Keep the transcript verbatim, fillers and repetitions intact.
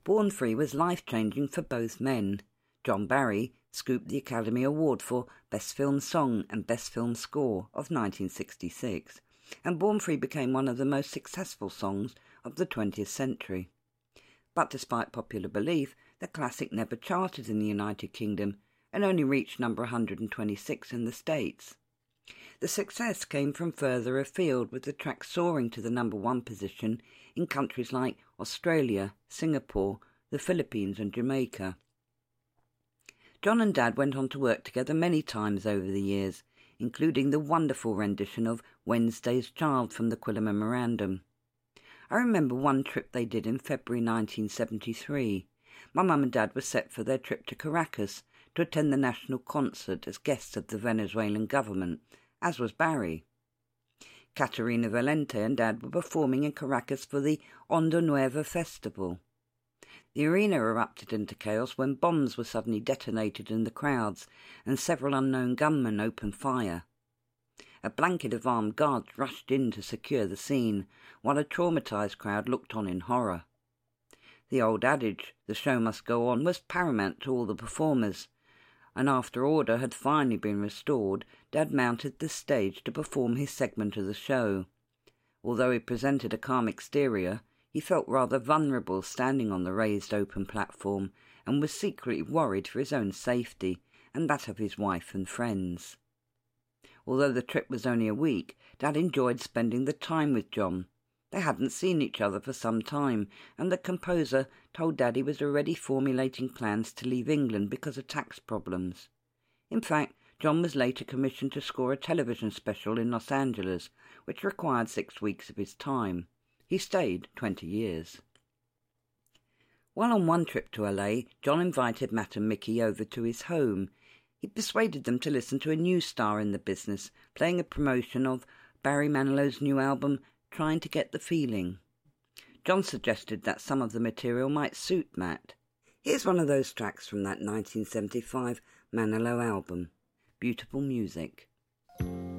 Born Free was life-changing for both men. John Barry scooped the Academy Award for Best Film Song and Best Film Score of nineteen sixty-six, and Born Free became one of the most successful songs of the twentieth century. But despite popular belief, the classic never charted in the United Kingdom and only reached number one hundred twenty-six in the States. The success came from further afield, with the track soaring to the number one position in countries like Australia, Singapore, the Philippines and Jamaica. John and Dad went on to work together many times over the years, including the wonderful rendition of Wednesday's Child from the Quiller Memorandum. I remember one trip they did in February nineteen seventy-three. My mum and Dad were set for their trip to Caracas to attend the national concert as guests of the Venezuelan government, as was Barry. Caterina Valente and Dad were performing in Caracas for the Onda Nueva festival. The arena erupted into chaos when bombs were suddenly detonated in the crowds and several unknown gunmen opened fire. A blanket of armed guards rushed in to secure the scene, while a traumatised crowd looked on in horror. The old adage, "the show must go on," was paramount to all the performers, and after order had finally been restored, Dad mounted the stage to perform his segment of the show. Although he presented a calm exterior, he felt rather vulnerable standing on the raised open platform, and was secretly worried for his own safety and that of his wife and friends. Although the trip was only a week, Dad enjoyed spending the time with John. They hadn't seen each other for some time, and the composer told Dad he was already formulating plans to leave England because of tax problems. In fact, John was later commissioned to score a television special in Los Angeles, which required six weeks of his time. He stayed twenty years. While on one trip to L A, John invited Matt and Mickey over to his home. He persuaded them to listen to a new star in the business, playing a promotion of Barry Manilow's new album, Trying to Get the Feeling. John suggested that some of the material might suit Matt. Here's one of those tracks from that nineteen seventy-five Manilow album, Beautiful Music.